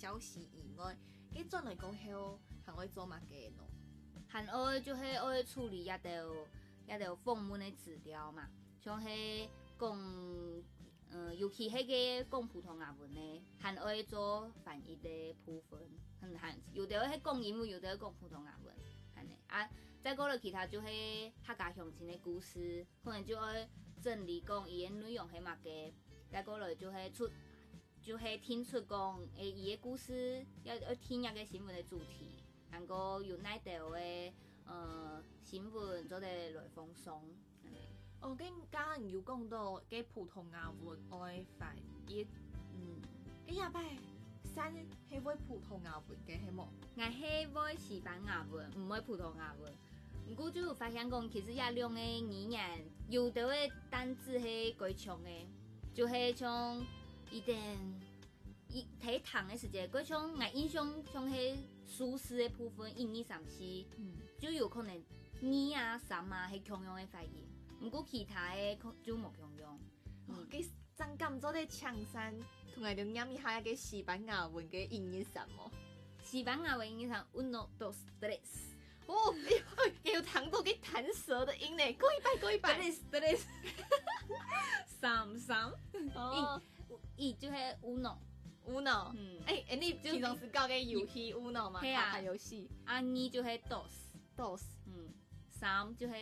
消息以外，佮转来讲后，还会做乜嘅喏？ 还学就是学处理也得访问的资料嘛，像迄讲尤其迄个讲普通话文的，还会做翻译的部分，有的会讲英文，有的会讲普通话文，安尼啊。再过来其他就是客家乡亲的故事，可能就会整理讲伊的内容係乜嘅。再过来就是听出讲伊的故事，要听一个新闻的主题，然后有哪条的新闻做得来放松，安尼。 哦，跟刚刚有讲到嘅普通话文爱翻译，嘅下摆三系会普通话文嘅系冇？ 我系会西班牙文，唔会普通话文。不过就有发现讲，其实也两个语言有的个单字系鬼像的，就系像一点一睇堂的时间，鬼像我印象像系舒适的部分，1、2、3、4，就有可能2啊、3啊系共用的发音。不过其他的就冇共用。 佢真咁做啲唱山，同埋就念一下嘅西班牙文嘅英語什麼？ 西班牙文英語上 uno dos tres。 哦，有糖豆给弹舌的音呢，过一拜过一拜。 tres 三哦， 一就系 uno。 Uno，你平常时教嘅游戏 Uno 嘛，卡游戏。 啊，二就系 dos， 三就系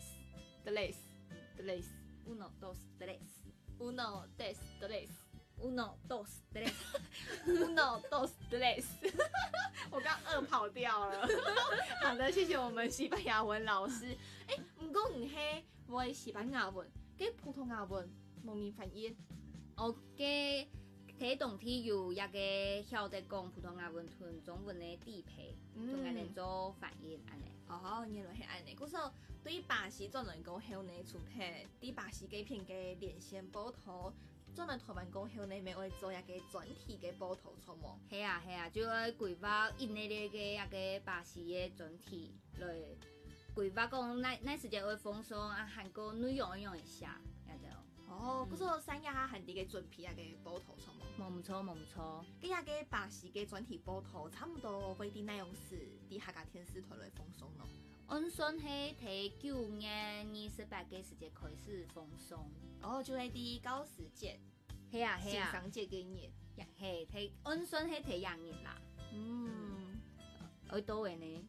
tres，uno dos tres，uno dos tres。 我刚二跑掉了。好的，谢谢我们西班牙文老师。不过唔系会西班牙文，跟普通话文冇面翻译。 嘅睇动体有一个晓得讲普通话文同中文的地配，同佢哋做翻译安尼。 哦，原来系安尼。嗰时候对巴西专人讲后呢，从睇啲巴西几片嘅连线报道。专门台湾讲后呢，咪会做一个专题嘅报道，错冇？ 系啊，就会规划印尼嘅一个巴西嘅专题来规划讲那时间会放松啊，韩国内容用一下，咁就。 哦，嗰个三亚韩地嘅专题啊嘅报道，错冇？ 冇唔错。 咁呀嘅巴西嘅专题报道，差唔多会啲内容是啲客家电视台来放松咯。 按算系睇9月28嘅时间开始放松。 哦，就係啲90節， 係啊， 線上節嘅日， 係睇按算係睇2日啦。會多嘅呢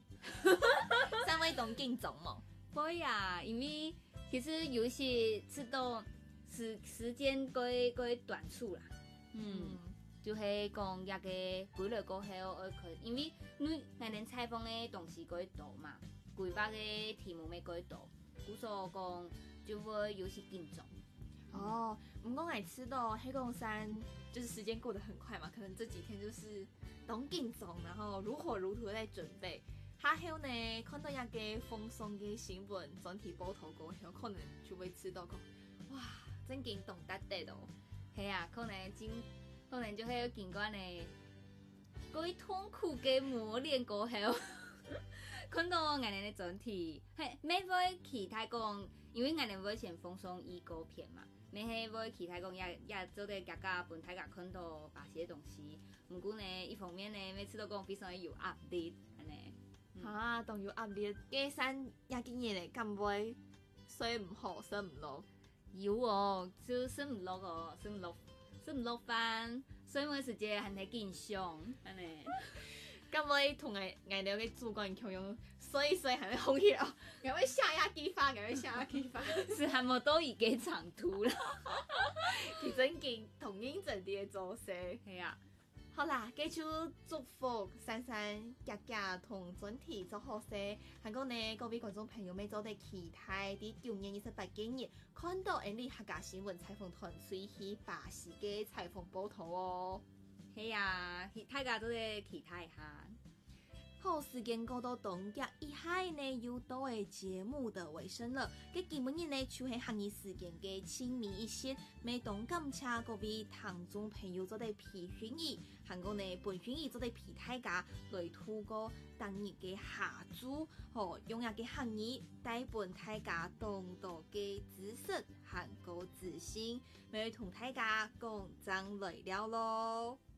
3位都競爭冇？ 會啊，因為其實有時知道時間過短促啦。就係講一個規律過後，因為你哋採訪嘅東西過多嘛，規劃嘅題目咪過多，故所講就會有些競爭。 哦，不過我知道黑公山就是時間過得很快嘛，可能這幾天就是東競爭，然後如火如荼在準備。下後呢，看到一個放鬆嘅新聞專題報道過後，可能就會知道講，哇，真勁動得得咯。 係啊，可能就係經過呢嗰痛苦嘅磨練過後，看到我哋嘅專題，係咩會期待講，因為我哋會先放鬆預告片嘛。你係會期待講也做得大家本大家看到巴西嘅東西，不過呢，一方面呢，每次都講非常的有壓力，安尼。 都有壓力。嘅山也經驗嚟，咁會水唔好，水唔落。 有哦，就水唔落哦，水唔落飯，所以我時間還係緊張，安尼。 咁會同我哋嘅主管共用水還會紅熱哦，還會下壓機發， 是還冇到一個長途啦。 其實見同樣整啲嘅做事。 係啊。 好啦，繼續祝福珊珊、佳佳同專題做好事。還講呢，各位觀眾朋友們做得期待啲9月28日，看到你客家新聞採訪團隨去巴西嘅採訪報道哦。 係啊，大家都得期待下。 好，時間過到冬日以下呢，又到嘅節目的尾聲了。嘅今日呢，就是行業時間嘅親密一些，每當感謝各位聽眾朋友做啲批評意，韓國呢本評意做啲批大家來透過當日嘅下注，用一個行業帶本大家更多嘅知識，韓國自信，咪同大家講真來了咯。